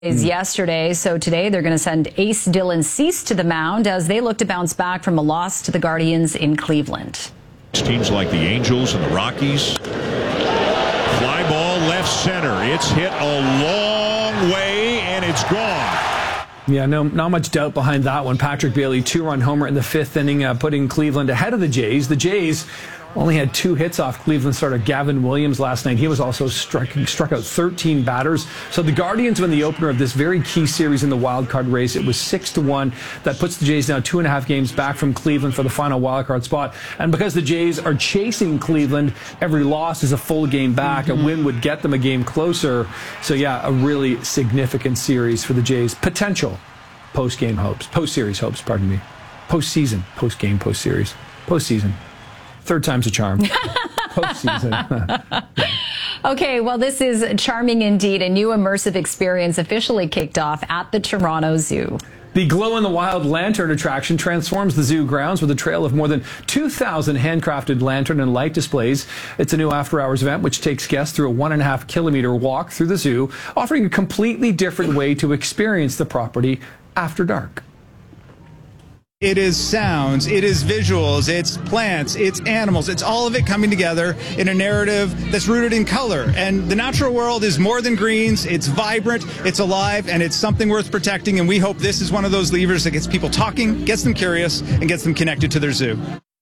Yesterday, so today they're going to send ace Dylan Cease to the mound as they look to bounce back from a loss to the Guardians in Cleveland. Teams like the Angels and the Rockies. Fly ball left center. It's hit a long way and it's gone. Yeah, not much doubt behind that one. Patrick Bailey, 2-run homer in the 5th inning, putting Cleveland ahead of the Jays. The Jays only had 2 hits off Cleveland starter Gavin Williams last night. He was also struck out 13 batters. So the Guardians win the opener of this very key series in the wild card race. It was 6-1. That puts the Jays now 2.5 games back from Cleveland for the final wild card spot. And because the Jays are chasing Cleveland, every loss is a full game back. A win would get them a game closer. So yeah, a really significant series for the Jays. Potential post-series hopes, pardon me. Postseason, post-game, post-series, postseason. Third time's a charm. Postseason. Okay, well, this is charming indeed. A new immersive experience officially kicked off at the Toronto Zoo. The glow-in-the-wild lantern attraction transforms the zoo grounds with a trail of more than 2,000 handcrafted lantern and light displays. It's a new after-hours event which takes guests through a 1.5-kilometer walk through the zoo, offering a completely different way to experience the property after dark. It is sounds, it is visuals, it's plants, it's animals, it's all of it coming together in a narrative that's rooted in color. And the natural world is more than greens, it's vibrant, it's alive, and it's something worth protecting. And we hope this is one of those levers that gets people talking, gets them curious, and gets them connected to their zoo.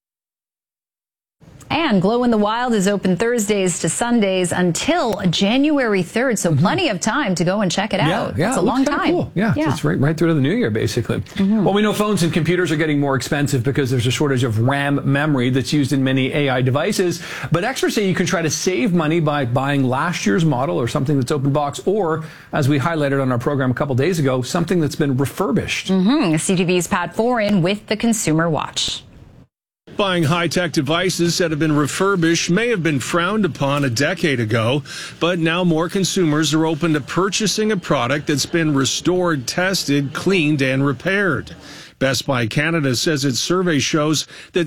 And Glow in the Wild is open Thursdays to Sundays until January 3rd, so plenty of time to go and check it out. Yeah, it's a long time. Cool. Yeah, it's right through to the new year, basically. Well, we know phones and computers are getting more expensive because there's a shortage of RAM memory that's used in many AI devices. But experts say you can try to save money by buying last year's model or something that's open box, or, as we highlighted on our program a couple days ago, something that's been refurbished. CTV's Pat Foran with the Consumer Watch. Buying high-tech devices that have been refurbished may have been frowned upon a decade ago, but now more consumers are open to purchasing a product that's been restored, tested, cleaned, and repaired. Best Buy Canada says its survey shows that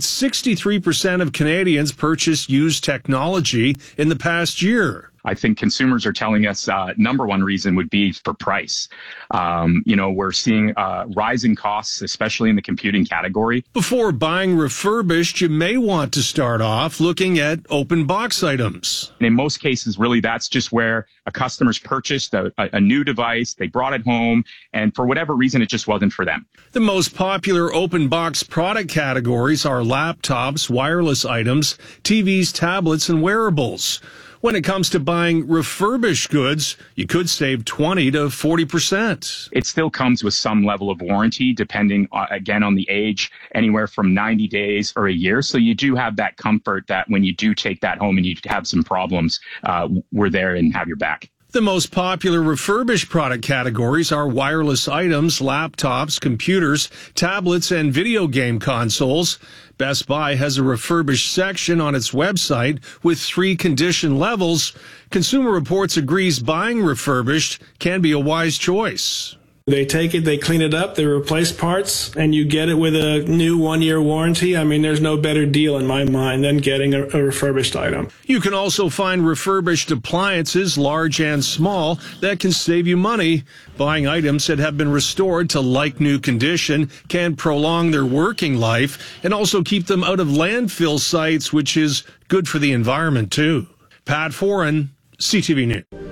63% of Canadians purchased used technology in the past year. I think consumers are telling us number one reason would be for price. We're seeing rising costs, especially in the computing category. Before buying refurbished, you may want to start off looking at open box items. And in most cases, really, that's just where a customer's purchased a new device, they brought it home, and for whatever reason, it just wasn't for them. The most popular open box product categories are laptops, wireless items, TVs, tablets, and wearables. When it comes to buying refurbished goods, you could save 20 to 40%. It still comes with some level of warranty, depending, again, on the age, anywhere from 90 days or a year. So you do have that comfort that when you do take that home and you have some problems, we're there and have your back. The most popular refurbished product categories are wireless items, laptops, computers, tablets, and video game consoles. Best Buy has a refurbished section on its website with 3 condition levels. Consumer Reports agrees buying refurbished can be a wise choice. They take it, they clean it up, they replace parts, and you get it with a new 1-year warranty. I mean, there's no better deal in my mind than getting a refurbished item. You can also find refurbished appliances, large and small, that can save you money. Buying items that have been restored to like-new condition can prolong their working life and also keep them out of landfill sites, which is good for the environment, too. Pat Foran, CTV News.